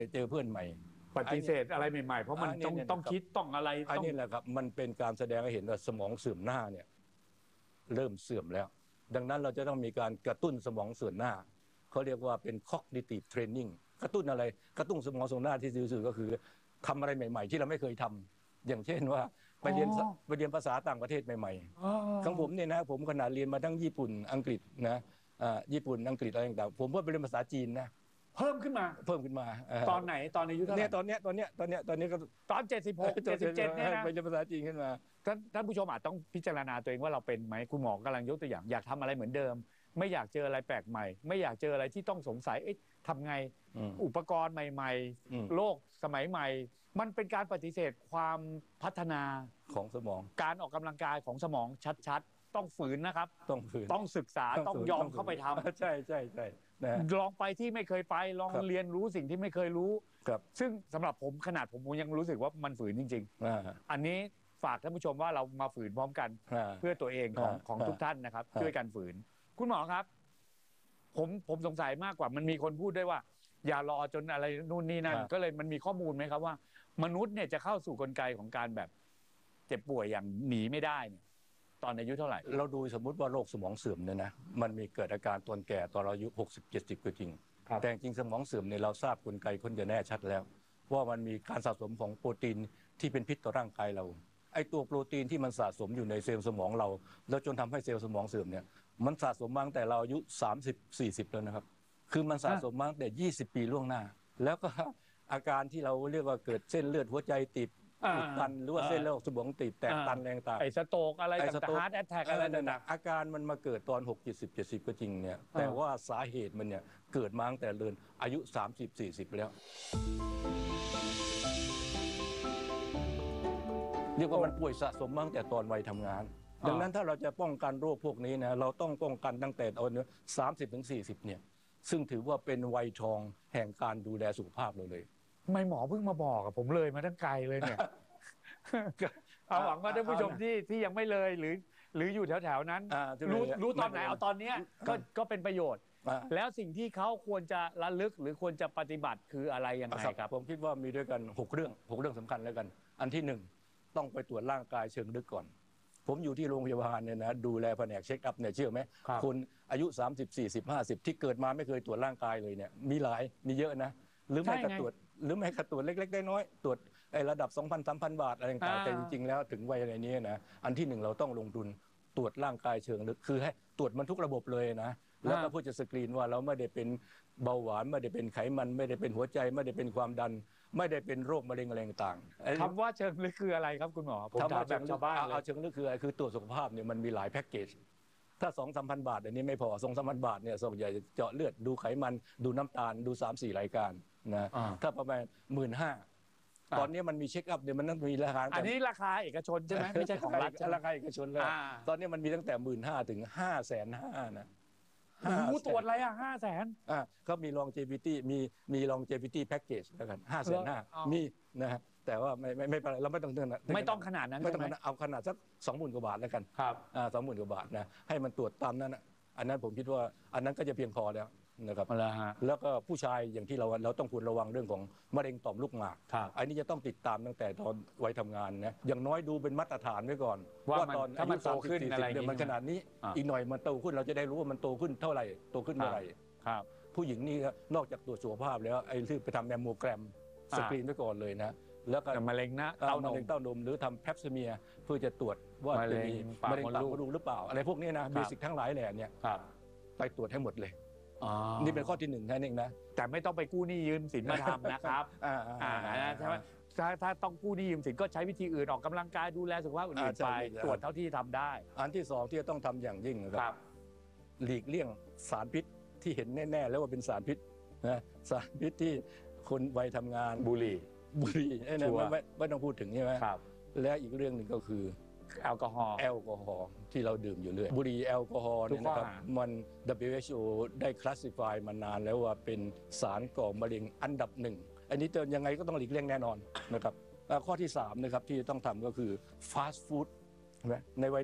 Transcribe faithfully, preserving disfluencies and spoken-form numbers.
เจอเพื่อนใหม่ปฏิเสธอะไรใหม่ๆเพราะมันต้องต้องคิดต้องอะไรอันนี้แหละครับมันเป็นการแสดงให้เห็นว่าสมองเสื่อมหน้าเนี่ยเริ่มเสื่อมแล้วดังนั้นเราจะต้องมีการกระตุ้นสมองส่วนหน้าเขาเรียกว่าเป็น cognitive training กระตุ้นอะไรกระตุ้นสมองส่วนหน้าที่ซื่อๆก็คือทำอะไรใหม่ๆที่เราไม่เคยทำอย่างเช่นว่าไปเรียนไปเรียนภาษาต่างประเทศใหม่ๆของผมเนี่ยนะผมขนาดเรียนมาทั้งญี่ปุ่นอังกฤษนะญี่ปุ่นอังกฤษอะไรต่างๆผมก็ไปเรียนภาษาจีนนะเพิ่มขึ้นมาเพิ่มขึ้นมาตอนไหนตอนอายุเท่าไหร่เนี่ยตอนเนี้ยตอนเนี้ยตอนเนี้ยตอนนี้ก็ตอนเจ็ดสิบหกเจ็ดสิบเจ็ดเนี่ยนะไปเรียนภาษาจีนขึ้นมาท่านท่านผู้ชมอาจต้องพิจารณาตัวเองว่าเราเป็นไหมคุณหมอกำลังยกตัวอย่างอยากทำอะไรเหมือนเดิมไม่อยากเจออะไรแปลกใหม่ไม่อยากเจออะไรที่ต้องสงสัยเอ๊ะทำไงอุปกรณ์ใหม่ๆโลกสมัยใหม่มันเป็นการปฏิเสธความพัฒนาของสมองการออกกำลังกายของสมองชัดๆต้องฝืนนะครับต้องฝืนต้องศึกษาต้องยอมเข้าไปทำใช่ใช่ใช่ลองไปที่ไม่เคยไปลองเรียนรู้สิ่งที่ไม่เคยรู้ซึ่งสำหรับผมขนาดผมยังรู้สึกว่ามันฝืนจริงๆอันนี้ฝากท่านผู้ชมว่าเรามาฝืนพร้อมกันเพื่อตัวเองของของทุกท่านนะครับช่วยกันฝืนคุณหมอครับผมผมสงสัยมากกว่ามันมีคนพูดด้วยว่าอย่ารอจนอะไรนู่นนี่นั่นก็เลยมันมีข้อมูลไหมครับว่ามนุษย์เนี่ยจะเข้าสู่กลไกของการแบบเจ็บป่วยอย่างหนีไม่ได้เนี่ยตอนอายุเท่าไหร่เราดูสมมติว่าโรคสมองเสื่อมเนี่ยนะมันมีเกิดอาการตอนแก่ตอนอายุหกสิบ เจ็ดสิบก็จริงแต่จริงสมองเสื่อมเนี่ยเราทราบกลไกค่อนจะแน่ชัดแล้วว่ามันมีการสะสมของโปรตีนที่เป็นพิษต่อร่างกายเราไอ้ตัวโปรตีนที่มันสะสมอยู่ในเซลล์สมองเราแล้วจนทำให้เซลล์สมองเสื่อมเนี่ยมันสะสมมาตั้งแต่เราอายุสามสิบ สี่สิบแล้วนะครับคือมันสะสมมาตั้งแต่ยี่สิบปีล่วงหน้าแล้วก็อาการที่เราเรียกว่าเกิดเส้นเลือดหัวใจตีบอุดตันหรือว่าเส้นเลือดสมองตีบแตกตันแรงต่างไอ้สโตรกอะไรต่างๆฮาร์ทแอทแทกอะไรต่างๆอาการมันมาเกิดตอนหก เจ็ดสิบ เจ็ดสิบก็จริงเนี่ยแต่ว่าสาเหตุมันเนี่ยเกิดมาตั้งแต่เดินอายุสามสิบ สี่สิบแล้วเรียกว่ามันป่วยสะสมมาตั้งแต่ตอนวัยทำงานดังนั้นถ้าเราจะป้องกันโรคพวกนี้นะเราต้องป้องกันตั้งแต่ตอนสามสิบถึงสี่สิบเนี่ยซึ่งถือว่าเป็นวัยทองแห่งการดูแลสุขภาพเราเลยไม่หมอเพิ่งมาบอกกับผมเลยมาตั้งไกลเลยเนี่ยเอาหวังว่าท่านผู้ชมที่ที่ยังไม่เลยหรือหรืออยู่แถวๆนั้นรู้รู้ตอนไหนเอาตอนนี้ก็ก็เป็นประโยชน์แล้วสิ่งที่เขาควรจะระลึกหรือควรจะปฏิบัติคืออะไรยังไงครับผมคิดว่ามีด้วยกันหกเรื่องหกเรื่องสำคัญแล้วกันอันที่หนึ่งต้องไปตรวจร่างกายเชิงลึกก่อนผมอยู่ที่โรงพยาบาลเนี่ยนะดูแลแผนกเช็คอัพเนี่ยเชื่อไหมคนอายุสามสิบ สี่สิบ ห้าสิบที่เกิดมาไม่เคยตรวจร่างกายเลยเนี่ยมีหลายมีเยอะนะหรือไม่กระตรวจหรือไม่กระตรวจเล็กๆน้อยๆตรวจไอ้ระดับ สองพัน สามพัน บาทอะไรต่างๆแต่จริงๆแล้วถึงวัยอะไรนี้นะอันที่หนึ่งเราต้องลงทุนตรวจร่างกายเชิงลึกคือให้ตรวจมันทุกระบบเลยนะแล้วก็เพื่อจะสกรีนว่าเราไม่ได้เป็นเบาหวานไม่ได้เป็นไขมันไม่ได้เป็นหัวใจไม่ได้เป็นความดันไม่ได้เป็นโรคมะเร็งอะไรต่างๆคำว่าเชิงลึกคืออะไรครับคุณหมอผมถามแบบชาวบ้านเอาเชิงลึกคืออะไรคือตรวจสุขภาพเนี่ยมันมีหลายแพ็กเกจถ้าสองสามพันบาทอันนี้ไม่พอสองสามพันบาทเนี่ยส่วนใหญ่เจาะเลือดดูไขมันดูน้ำตาลดูสามสี่รายการนะถ้าประมาณหมื่นห้าตอนนี้มันมีเช็คอัพเนี่ยมันต้องมีราคาอันนี้ราคาเอกชนใช่ไหมไม่ใช่ของรัฐราคาเอกชนเลยตอนนี้มันมีตั้งแต่หมื่นห้าถึงห้าแสนห้านะหูตรวจอะไรอ่ะห้าแสนอ่าเขามี longevity มีมี longevity package แล้วกันห้าแสนห้ามีนะฮะแต่ว่าไม่ไม่ไม่เป็นไรเราไม่ต้องเท่านั้นไม่ต้องขนาดนั้นไม่ต้องเอาขนาดสักสองหมื่นกว่าบาทแล้วกันครับอ่าสองหมื่นกว่าบาทนะให้มันตรวจตามนั้นนะอันนั้นผมคิดว่าอันนั้นก็จะเพียงพอแล้วนะครับแล้วก็ผู้ชายอย่างที่เราเราต้องควรระวังเรื่องของมะเร็งต่อมลูกหมากอันนี้จะต้องติดตามตั้งแต่ตอนวัยทำงานนะอย่างน้อยดูเป็นมาตรฐานไว้ก่อนว่าตอนอายุสามสิบ สี่สิบเนี่ยมันขนาดนี้อีกหน่อยมันโตขึ้นเราจะได้รู้ว่ามันโตขึ้นเท่าไหร่โตขึ้นเมื่อไหร่ครับผู้หญิงนี่นอกจากตรวจสุขภาพแล้วไอ้ที่ไปทำแมมโมแกรมสกรีนไว้ก่อนเลยนะแล้วก็มะเร็งนะเต้านมเต้านมหรือทำแพปสเมียเพื่อจะตรวจว่าจะมีมะเร็งปากมดลูกหรือเปล่าอะไรพวกนี้นะเบสิกทั้งหลายแหล่เนี่ยไปตรวจให้หมดเลยนี่เป็นข้อที่หนึ่งแค่นี้นะแต่ไม่ต้องไปกู้หนี้ยืมสินมาทำนะครับใช่ไหมถ้าถ้าต้องกู้หนี้ยืมสินก็ใช้วิธีอื่นออกกำลังกายดูแลสุขภาพอื่นๆไปตรวจเท่าที่ทำได้อันที่สองที่จะต้องทำอย่างยิ่งนะครับหลีกเลี่ยงสารพิษที่เห็นแน่ๆแล้วว่าเป็นสารพิษนะสารพิษที่คนวัยทำงานบุหรี่บุหรี่ไม่ไม่ไม่ต้องพูดถึงใช่ไหมครับและอีกเรื่องหนึ่งก็คือแอลกอฮอล์แอลกอฮอล์ที่เราดื่มอยู่เรื่อยบุหรี่แอลกอฮอล์เนี่ยนะครับมัน ดับเบิลยู เอช โอ ได้คลาสสิฟายมานานแล้วว่าเป็นสารก่อมะเร็งอันดับหนึ่งอันนี้ยังไงก็ต้องหลีกเลี่ยงแน่นอนนะครับข้อที่สามนะครับที่ต้องทำก็คือฟาสต์ฟู้ดในวัย